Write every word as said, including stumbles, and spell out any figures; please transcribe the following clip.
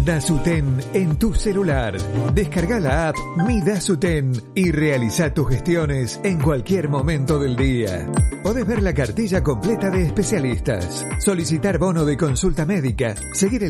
Dasuten en tu celular. Descarga la app Mi Dasuten y realiza tus gestiones en cualquier momento del día. Podés ver la cartilla completa de especialistas, solicitar bono de consulta médica, seguir el